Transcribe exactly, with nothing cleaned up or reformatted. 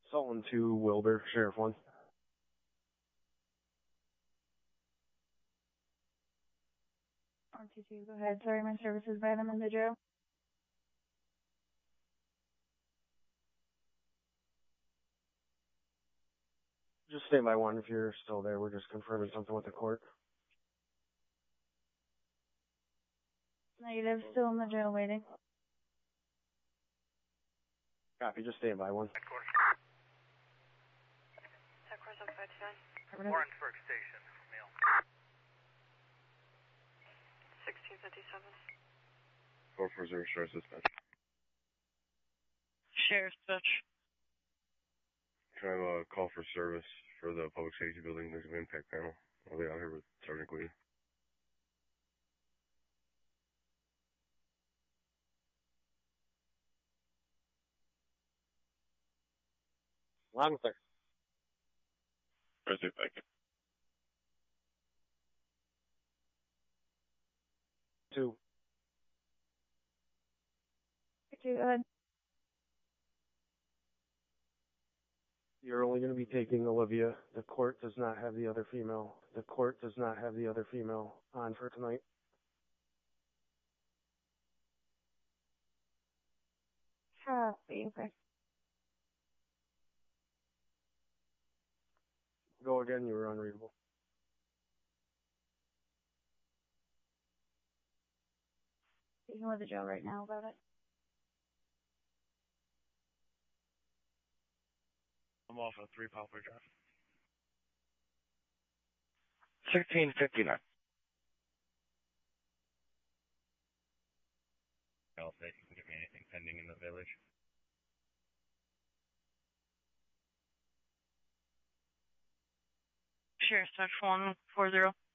Sultan two, Wilbur, Sheriff one. R T two, go ahead. Sorry, my service is bad. I'm in the jail. Just stay by one if you're still there. We're just confirming something with the court. Negative, still in the jail waiting. Copy, just stay by one. Headquarters. Headquarters on five two nine. Warrensburg Station, mail. sixteen fifty-seven. four four zero, Sheriff's Dispatch. Sheriff's Dispatch. Can I have a call for service for the public safety building? There's an impact panel. I'll be out here with Sergeant Queen. Loud and clear. President, thank you. Two. Two, go ahead. You're only going to be taking Olivia. The court does not have the other female. The court does not have the other female on for tonight. Copy, okay. Go again, you were unreadable. Speaking with the jail right now about it. I'm off at three Poplar Drive. sixteen fifty-nine. I'll say you can give me anything pending in the village. Sheriff's Dispatch one four zero.